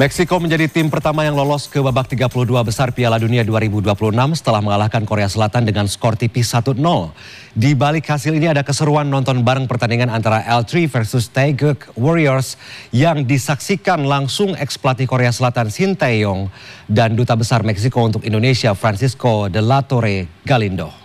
Meksiko menjadi tim pertama yang lolos ke babak 32 besar Piala Dunia 2026 setelah mengalahkan Korea Selatan dengan skor tipis 1-0. Di balik hasil ini ada keseruan nonton bareng pertandingan antara L3 versus Taeguk Warriors yang disaksikan langsung ex-pelatih Korea Selatan Shin Tae-yong dan Duta Besar Meksiko untuk Indonesia Francisco de la Torre Galindo.